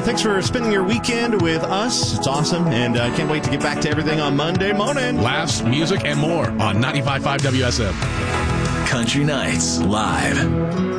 Thanks for spending your weekend with us. It's awesome, and I can't wait to get back to everything on Monday morning. Laughs, music, and more on 95.5 WSM. Country Nights Live.